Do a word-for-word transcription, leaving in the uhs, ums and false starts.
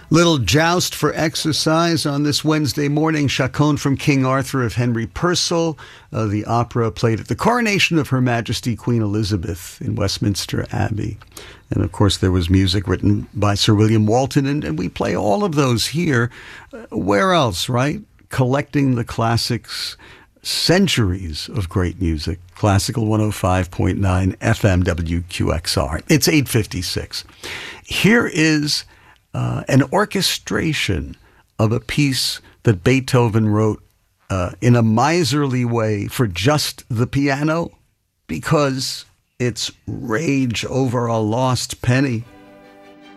Little joust for exercise on this Wednesday morning. Chaconne from King Arthur of Henry Purcell. Uh, the opera played at the coronation of Her Majesty Queen Elizabeth in Westminster Abbey. And of course there was music written by Sir William Walton, and, and we play all of those here. Uh, where else, right? Collecting the classics, centuries of great music. Classical one oh five point nine F M W Q X R. It's eight fifty-six. Here is Uh, an orchestration of a piece that Beethoven wrote uh, in a miserly way for just the piano, because it's Rage Over a Lost Penny.